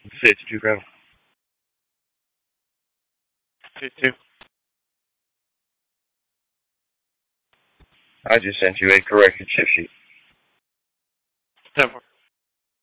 52 Gravel. 52. I just sent you a corrected chip sheet. 10-4.